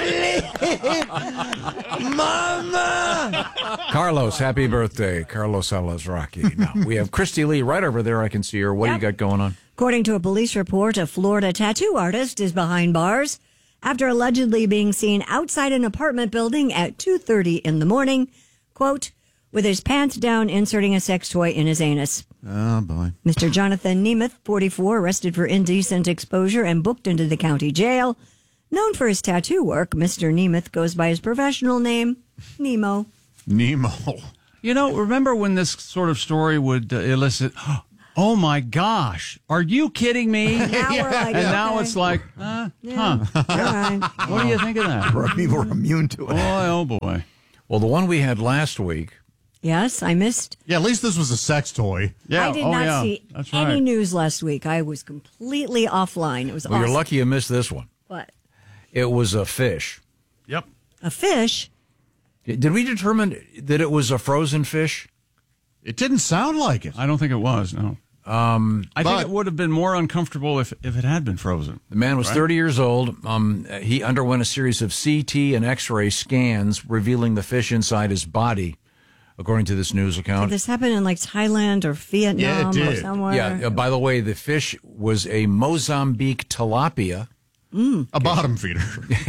to live. Mama! Carlos, happy birthday. Carlos Alazraki. Now, we have Christy Lee right over there. I can see her. What do you got going on? According to a police report, a Florida tattoo artist is behind bars after allegedly being seen outside an apartment building at 2:30 in the morning, quote, with his pants down inserting a sex toy in his anus. Oh, boy. Mr. Jonathan Nemeth, 44, arrested for indecent exposure and booked into the county jail. Known for his tattoo work, Mr. Nemeth goes by his professional name, Nemo. Nemo. You know, remember when this sort of story would elicit, oh my gosh, are you kidding me? Now we're like, and now okay. it's like, Yeah. huh. All right. What do you think of that? People are immune to it. Oh boy. Well, the one we had last week. Yes, I missed. Yeah, at least this was a sex toy. Yeah. I did not see That's any right. news last week. I was completely offline. It was Well, awesome. you're lucky you missed this one. What? It was a fish. Yep. A fish? Did we determine that it was a frozen fish? It didn't sound like it. I don't think it was, no. I think it would have been more uncomfortable if it had been frozen. The man was 30 years old. He underwent a series of CT and X-ray scans revealing the fish inside his body, according to this news account. Did this happen in like Thailand or Vietnam or somewhere? Yeah, by the way, the fish was a Mozambique tilapia. A bottom feeder.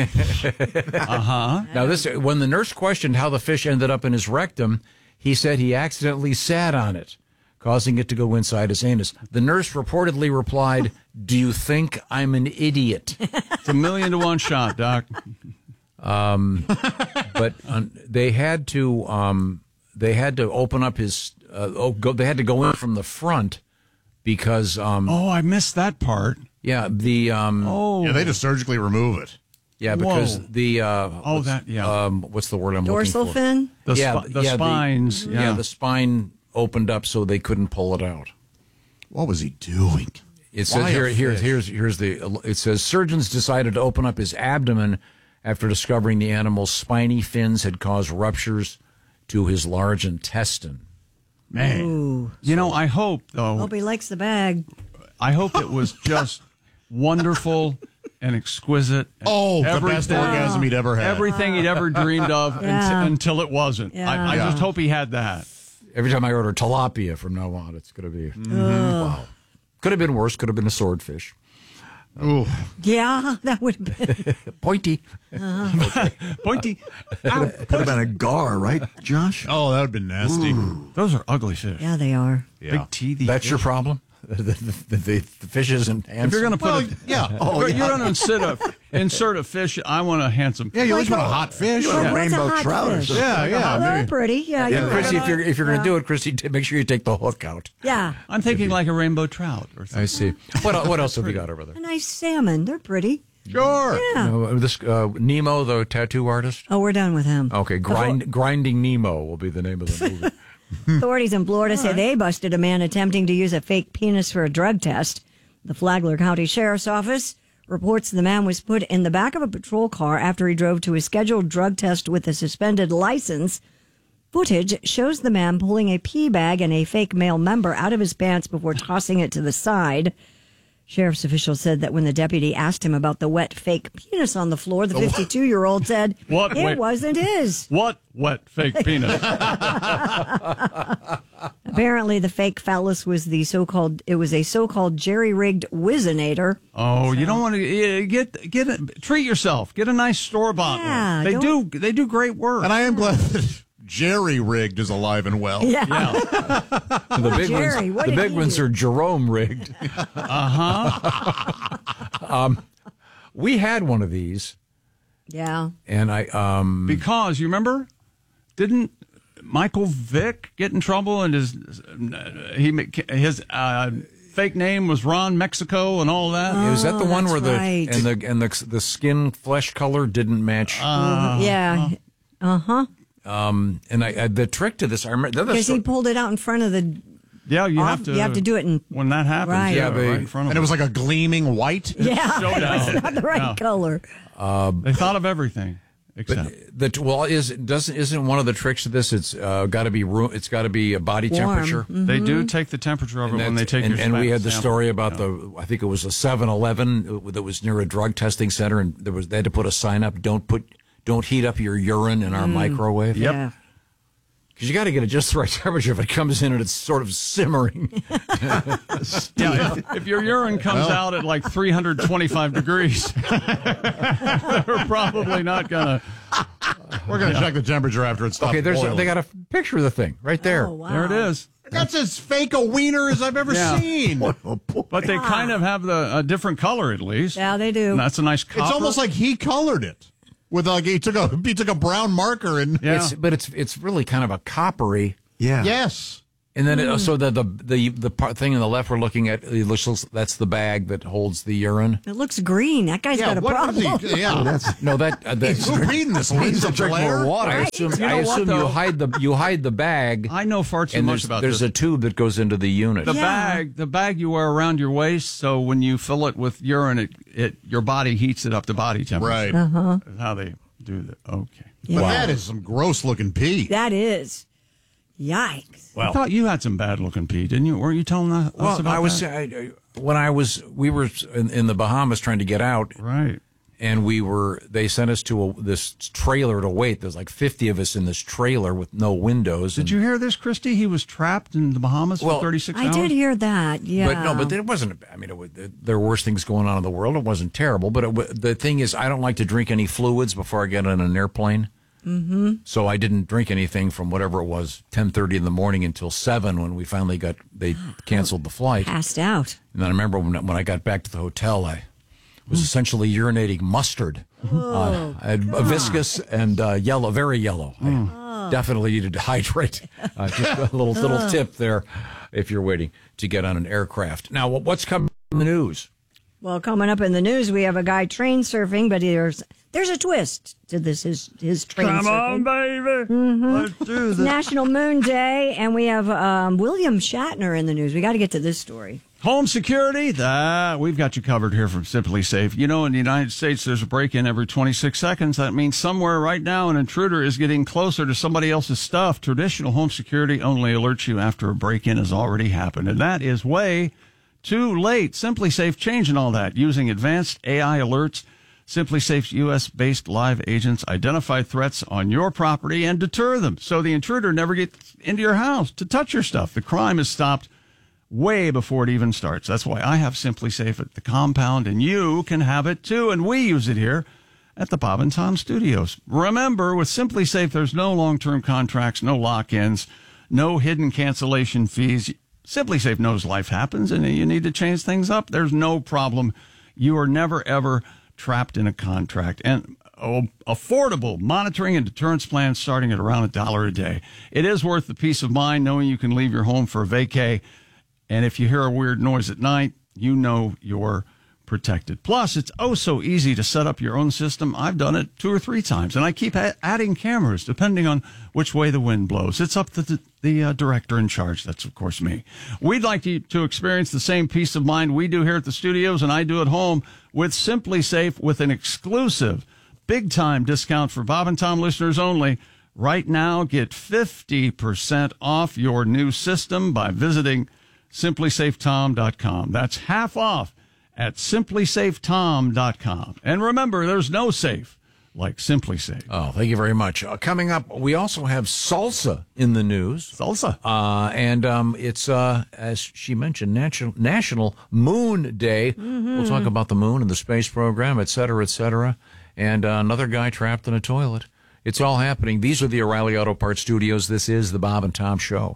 Now, when the nurse questioned how the fish ended up in his rectum, he said he accidentally sat on it, causing it to go inside his anus. The nurse reportedly replied, "Do you think I'm an idiot?" It's a 1,000,000 to 1 shot, Doc. But they had to open up his. They had to go in from the front because. I missed that part. Yeah, the. Yeah, they just surgically remove it. Yeah, because the. what's the word I'm Dorsal looking for? fin? The spines. The spine opened up so they couldn't pull it out. What was he doing? It says it says surgeons decided to open up his abdomen after discovering the animal's spiny fins had caused ruptures to his large intestine. Man. Ooh. You know, I hope, though. Hope he likes the bag. I hope it was just wonderful and exquisite. And the best orgasm he'd ever had. Everything he'd ever dreamed of until it wasn't. Yeah. I just hope he had that. Every time I order tilapia from now on, it's going to be wow. Could have been worse. Could have been a swordfish. Ooh. Yeah, that would have been. Pointy. Pointy. Could have been a gar, right, Josh? Oh, that would have been nasty. Ooh. Those are ugly fish. Yeah, they are. Yeah. Big teethy. That's fish. your problem? The fish isn't handsome? If you're going to put you're going to insert a fish, I want a handsome fish. Yeah, you always want a hot fish. You want a rainbow hot trout or fish? something. Yeah. Oh, they're pretty. Yeah, Yeah, you're Chrissy, right. if you're going to do it, Chrissy, make sure you take the hook out. Yeah. I'm thinking like a rainbow trout or something. I see. What else have you got over there? A nice salmon. They're pretty. Sure. Yeah. This Nemo, the tattoo artist. Oh, we're done with him. Okay, Grinding Nemo will be the name of the movie. Authorities in Florida say they busted a man attempting to use a fake penis for a drug test. The Flagler County Sheriff's Office reports the man was put in the back of a patrol car after he drove to a scheduled drug test with a suspended license. Footage shows the man pulling a pee bag and a fake male member out of his pants before tossing it to the side. Sheriff's officials said that when the deputy asked him about the wet fake penis on the floor, the 52-year-old said it wasn't his. What wet fake penis? Apparently, the fake phallus was a so-called jerry-rigged Whizzinator. Oh, you don't want to treat yourself. Get a nice store-bought one. They do great work. And I am glad that Jerry rigged is alive and well. Yeah. The big ones are Jerome rigged. We had one of these. Yeah. And because you remember, didn't Michael Vick get in trouble and his fake name was Ron Mexico and all that? Was that the one where right. the skin flesh color didn't match? Yeah. And the trick to this, I remember because he pulled it out in front of the. Yeah, you have to do it when that happens. Right. Right in front of and it was like a gleaming white. Yeah, it's not the right color. They thought of everything. Except. Isn't one of the tricks of this? It's got to be It's got to be a body Warm. temperature. Mm-hmm. They do take the temperature of it when they take your and we had the sample. story about I think it was a 7-Eleven that was near a drug testing center, and they had to put a sign up: don't heat up your urine in our microwave. Yep. Yeah. Because you got to get it just the right temperature if it comes in and it's sort of simmering. Yeah, if your urine comes out at like 325 degrees, we're probably not going to. We're going to check the temperature after it stops boiling. They got a picture of the thing right there. Oh, wow. There it is. That's as fake a wiener as I've ever seen. But they kind of have a different color at least. Yeah, they do. And that's a nice copper. It's almost like he colored it. With he took a brown marker and it's really kind of a coppery. Yeah. Yes. And then so the thing on the left we're looking at, that's the bag that holds the urine. It looks green. That guy's got a problem. Who's reading this? Lisa drink more water. I assume you hide the bag. I know far too much about this. There's a tube that goes into the unit. The bag you wear around your waist, so when you fill it with urine, your body heats it up to body temperature. Right. That's how they do that. Okay. But that is some gross looking pee. That is. Yikes. Well, I thought you had some bad looking pee, didn't you? Weren't you telling us about that? We were in the Bahamas trying to get out. Right. And they sent us to this trailer to wait. There's like 50 of us in this trailer with no windows. Did you hear this, Christy? He was trapped in the Bahamas for 36 hours? I did hear that, yeah. But it wasn't, there were worse things going on in the world. It wasn't terrible. But the thing is, I don't like to drink any fluids before I get on an airplane. Mm-hmm. So I didn't drink anything from whatever it was, 10:30 in the morning until 7 when we finally they canceled the flight. Passed out. And then I remember when I got back to the hotel, I was essentially urinating mustard. I had viscous and yellow, very yellow. I definitely needed to hydrate. Just a little tip there if you're waiting to get on an aircraft. Now, what's coming in the news? Well, coming up in the news, we have a guy train surfing, but there's a twist to this, his train surfing. Come on, baby. Mm-hmm. Let's do this. National Moon Day, and we have William Shatner in the news. We got to get to this story. Home security, we've got you covered here from Simply Safe. You know, in the United States, there's a break-in every 26 seconds. That means somewhere right now an intruder is getting closer to somebody else's stuff. Traditional home security only alerts you after a break-in has already happened, and that is way too late. Simply Safe changing all that. Using advanced AI alerts, Simply Safe's U.S.-based live agents identify threats on your property and deter them, so the intruder never gets into your house to touch your stuff. The crime is stopped way before it even starts. That's why I have Simply Safe at the compound, and you can have it too. And we use it here at the Bob and Tom Studios. Remember, with Simply Safe, there's no long-term contracts, no lock-ins, no hidden cancellation fees. Simply Safe knows life happens, and you need to change things up. There's no problem. You are never, ever trapped in a contract. And affordable monitoring and deterrence plans starting at around $1 a day. It is worth the peace of mind knowing you can leave your home for a vacay. And if you hear a weird noise at night, you know you're protected. Plus, it's so easy to set up your own system. I've done it 2 or 3 times, and I keep adding cameras depending on which way the wind blows. It's up to the director in charge. That's, of course, me. We'd like you to experience the same peace of mind we do here at the studios, and I do at home with Simply Safe, with an exclusive big-time discount for Bob and Tom listeners only. Right now, get 50% off your new system by visiting simplysafetom.com. That's half off at simplysafetom.com. And remember, there's no safe like Simply Safe. Oh, thank you very much. Coming up, we also have salsa in the news. Salsa. And it's, as she mentioned, National Moon Day. Mm-hmm. We'll talk about the moon and the space program, et cetera, and another guy trapped in a toilet. It's all happening. These are the O'Reilly Auto Parts Studios. This is the Bob and Tom Show.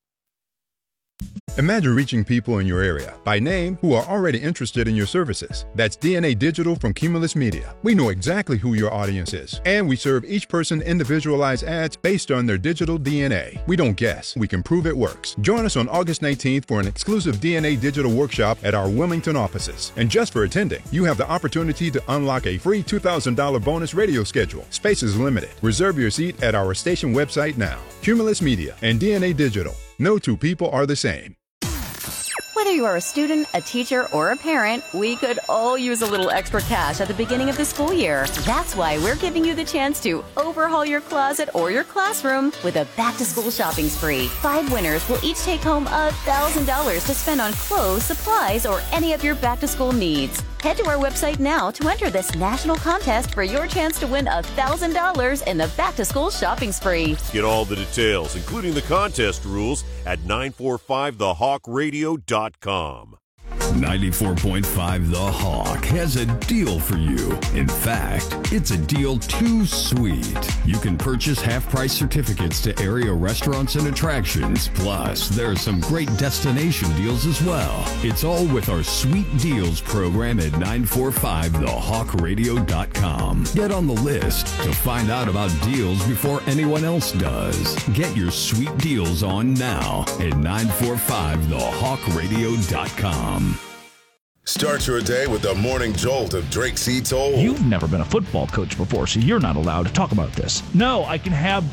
Imagine reaching people in your area by name who are already interested in your services. That's DNA Digital from Cumulus Media. We know exactly who your audience is, and we serve each person individualized ads based on their digital DNA. We don't guess, we can prove it works. Join us on August 19th for an exclusive DNA Digital workshop at our Wilmington offices. And just for attending, you have the opportunity to unlock a free $2,000 bonus radio schedule. Space is limited. Reserve your seat at our station website now. Cumulus Media and DNA Digital. No two people are the same. Whether you are a student, a teacher, or a parent, we could all use a little extra cash at the beginning of the school year. That's why we're giving you the chance to overhaul your closet or your classroom with a back-to-school shopping spree. 5 winners will each take home $1,000 to spend on clothes, supplies, or any of your back-to-school needs. Head to our website now to enter this national contest for your chance to win $1,000 in the back-to-school shopping spree. Get all the details, including the contest rules, at 945thehawkradio.com. 94.5 The Hawk has a deal for you. In fact, it's a deal too sweet. You can purchase half-price certificates to area restaurants and attractions. Plus, there are some great destination deals as well. It's all with our Sweet Deals program at 945thehawkradio.com. Get on the list to find out about deals before anyone else does. Get your sweet deals on now at 945thehawkradio.com. Start your day with the morning jolt of Drake C. Toll. You've never been a football coach before, so you're not allowed to talk about this. No, I can have